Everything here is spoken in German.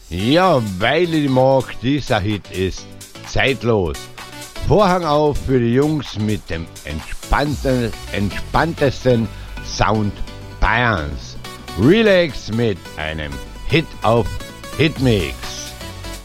Ja, weil ich mag, dieser Hit ist zeitlos. Vorhang auf für die Jungs mit dem entspanntesten Sound Bayerns. Relax mit einem Hit auf Hitmix.